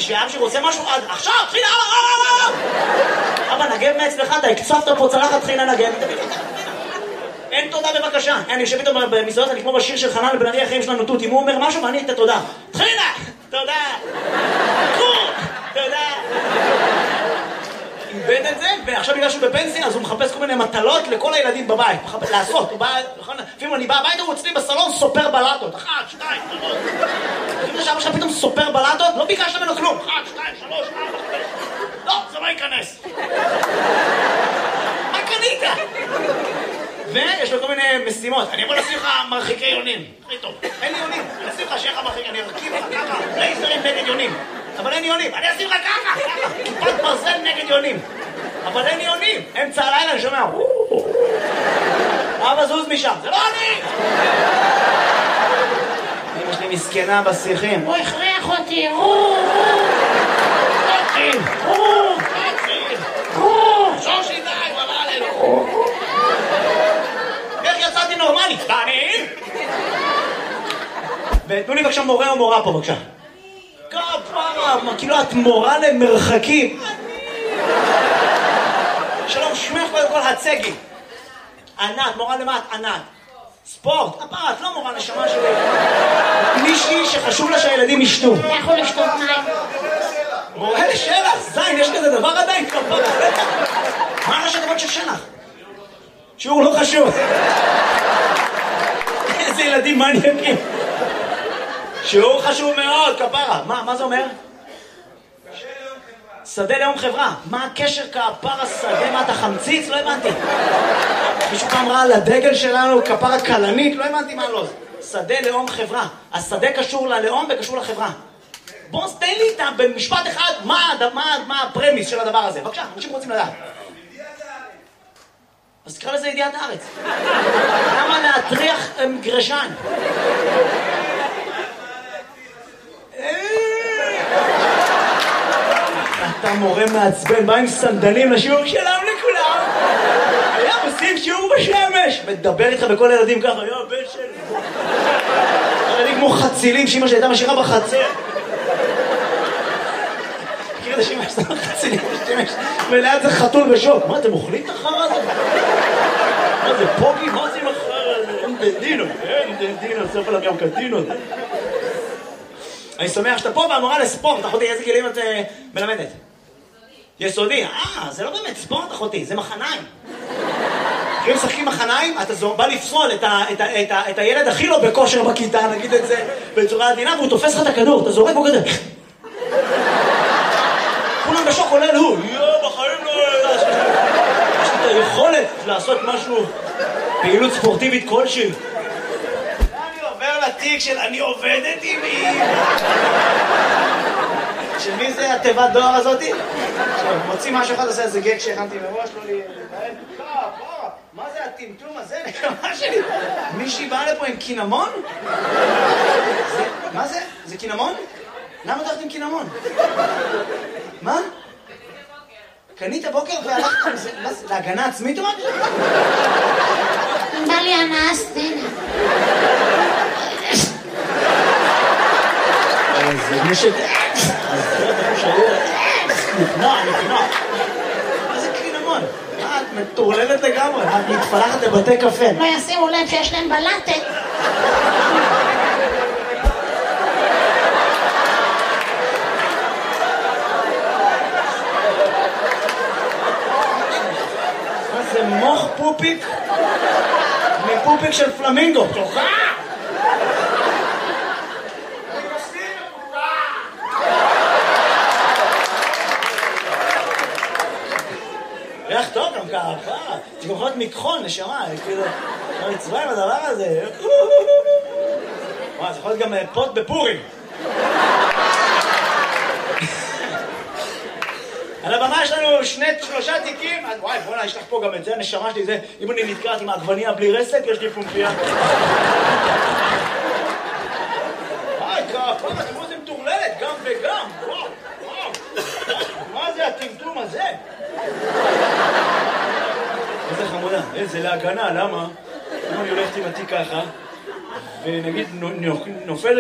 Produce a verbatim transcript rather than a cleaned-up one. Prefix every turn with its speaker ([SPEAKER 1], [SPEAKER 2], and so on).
[SPEAKER 1] כשאבא שלי רוצה משהו, אז עכשיו, תחילה, אבא, נגב מאצלך, אתה הקצפת פה צלחת, תחילה נגב. אין תודה בבקשה. אני יושב איתו במסעדות, אני כמו בשיר של חנן בן ארי, החיים שלנו תות. אם הוא אומר משהו, ואני את התודה. תחילה, תודה. תודה. איבד את זה, ועכשיו בגלל שהוא בפנסיה, אז הוא מחפש כל מיני מטלות לכל הילדים בבית. לעשות, הוא בא, לפעמים אני בא הביתה, הוא אצלי בסלון סופר בלטות. אחת, שתיים, שלוש. לפעמים שאבא שלך פתאום סופר בלטות, לא ביקשת ממנו כלום. אחת, שתיים, שלוש, ארבע, חמש. לא, זה לא ייכנס. מה קנית? ויש לו כל מיני משימות. אני אבוא לשים לך מרחיקי יונים. הכי טוב. אין לי יונים. אני אשים לך שיהיה לך מרחיק, אני ארכיב לך ככה. לייזרים נגד יונים. אבל אין יונים. אני אשים לך ככה, ככה. כיפת ברזל נגד יונים. אבל אין יונים. אמצע הלילה אני שומע. אבא זוז משם. זה לא אני! אמא שלי מסכנה בשיחים. הוא הכריח אותי. שושי די, הוא אמר עלינו. איך יצאתי נורמלי? אני? ותנו לי בבקשה מורה או מורה פה בבקשה. כפרה, כאילו את מורה למרחקים. שלום, שמך קודם כל הצגי. ענת, מורה למה את? ענת. ספורט, כפרה, את לא מורה נשמה שלי. מישהי שחשוב לה שהילדים ישתו.
[SPEAKER 2] אתה יכול לשתות מים.
[SPEAKER 1] מורה לשלח, זין, יש כזה דבר עדיין כפרה. מה ראשי תיבות של שלח? שיעור לא חשוב. איזה ילדים מניאקים. שיעור חשוב מאוד, כפרה. מה, מה זה אומר? שדה לאום חברה. מה הקשר כפרה שדה? מה אתה חמציץ? לא הבנתי. מישהו פעם ראה על הדגל שלנו כפרה קלנית? לא הבנתי מה לא. שדה לאום חברה. השדה קשור ללאום וקשור לחברה. בוא תן לי איתה במשפט אחד מה, מה, מה הפרמיס של הדבר הזה. בבקשה, אנשים רוצים לדעת. אז תקרא לזה ידיעת הארץ. למה להטריח גרשן? אתה מורה מעצבן, בא עם סנדלים לשיעור שלם לכולם. היה עושים שיעור בשמש. מדבר איתך בכל הילדים ככה, יו, בן שלי. ילדים כמו חצילים שאמא שהייתה משאירה בחצר. מכיר את השמש, זה חצילים בשמש. וליד זה חתול בשוק. מה, אתם אוכלים את החרא הזה? מה זה, פוגי? מה זה עם החרא הזה? אין דנדינו, אין דנדינו, סוף עליו גם קטינו. אני שמח שאתה פה והמורה לספורט. אחותי, איזה גילים את מלמדת? יסודי. אה, זה לא באמת ספורט, אחותי, זה מחניים. כשהם משחקים מחניים, אתה בא לפסול את הילד הכי לא בכושר בכיתה, נגיד את זה בצורה עדינה, והוא תופס לך את הכדור, אתה זורק בו כזה. כולם בשוק עולה לו, יואו, בחיים לא... יש לי את היכולת לעשות משהו, פעילות ספורטיבית כלשהי. אני עובר לתיק של אני עובדת עם מי. של מי זה התיבת דואר הזאתי? עכשיו, מוציא משהו אחד, עושה איזה גג שהכנתי מראש, לא לי... מה זה הטמטום הזה? נקמה שלי. מישהי באה לפה עם קינמון? מה זה? זה קינמון? למה הלכת עם קינמון? מה? קנית בוקר והלכת עם זה? להגנה עצמית או משהו?
[SPEAKER 2] בא לי הנאה סצנה.
[SPEAKER 1] זה מי ש... נקנוע, נקנוע. מה זה קינמון? את מטורללת לגמרי, את מתפלחת לבתי קפה.
[SPEAKER 2] לא ישימו לב שיש להם בלטת.
[SPEAKER 1] מה זה מוח פופיק? מפופיק של פלמינגו. תוכה! איך טוב גם ככה, זה גם יכול להיות מכחול, נשמה, כאילו, לא מצווה עם הדבר הזה. וואי, זה יכול להיות גם פוט בפורים. על הבמה יש לנו שני, שלושה תיקים, וואי, בוא'נה, יש לך פה גם את זה, נשמה שלי, זה, אם אני נתקעת עם העגבניה בלי רסק, יש לי פומפיה. וואי, כפה, אתם רואים, זה מטורללת, גם וגם, וואו, וואו. מה זה הטמטום הזה? איזה חמודה, איזה להגנה, למה? אם אני הולכת עם התיק ככה, ונגיד נופל